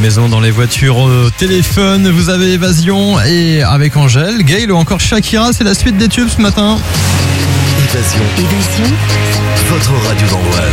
maison, dans les voitures, au téléphone. Vous avez Évasion et avec Angèle, Gaël ou encore Shakira. C'est la suite des tubes ce matin. Évasion. Votre radio d'Angoisse.